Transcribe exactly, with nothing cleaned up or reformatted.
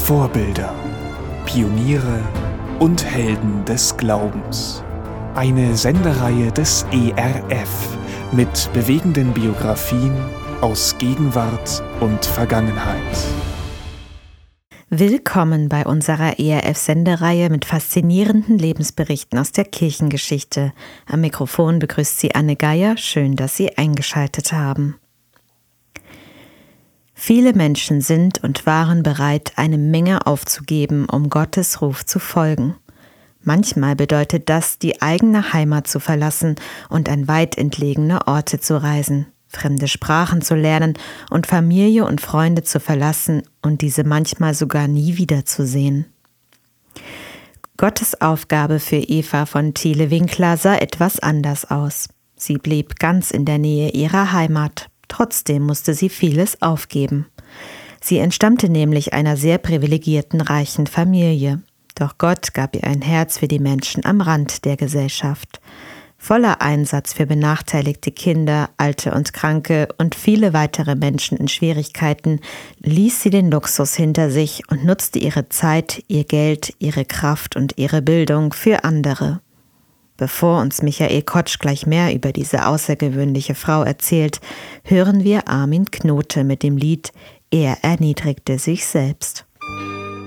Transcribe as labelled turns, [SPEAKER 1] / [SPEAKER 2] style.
[SPEAKER 1] Vorbilder, Pioniere und Helden des Glaubens. Eine Sendereihe des E R F mit bewegenden Biografien aus Gegenwart und Vergangenheit.
[SPEAKER 2] Willkommen bei unserer E R F-Sendereihe mit faszinierenden Lebensberichten aus der Kirchengeschichte. Am Mikrofon begrüßt Sie Anne Geier. Schön, dass Sie eingeschaltet haben. Viele Menschen sind und waren bereit, eine Menge aufzugeben, um Gottes Ruf zu folgen. Manchmal bedeutet das, die eigene Heimat zu verlassen und an weit entlegene Orte zu reisen, fremde Sprachen zu lernen und Familie und Freunde zu verlassen und diese manchmal sogar nie wiederzusehen. Gottes Aufgabe für Eva von Thiele-Winkler sah etwas anders aus. Sie blieb ganz in der Nähe ihrer Heimat. Trotzdem musste sie vieles aufgeben. Sie entstammte nämlich einer sehr privilegierten, reichen Familie. Doch Gott gab ihr ein Herz für die Menschen am Rand der Gesellschaft. Voller Einsatz für benachteiligte Kinder, Alte und Kranke und viele weitere Menschen in Schwierigkeiten ließ sie den Luxus hinter sich und nutzte ihre Zeit, ihr Geld, ihre Kraft und ihre Bildung für andere. Bevor uns Michael Kotsch gleich mehr über diese außergewöhnliche Frau erzählt, hören wir Armin Knote mit dem Lied »Er erniedrigte sich selbst«.